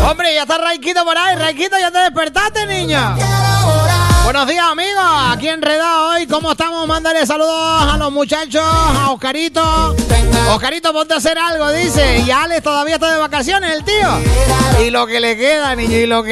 Hombre, ya está Raiquito por ahí. Raiquito, ya te despertaste, niño. Buenos días, amigos. Aquí enredado hoy. ¿Cómo estamos? Mándale saludos a los muchachos, a Oscarito. Oscarito, ponte a hacer algo, dice. Y Alex todavía está de vacaciones, el tío. Y lo que le queda, niño, y lo que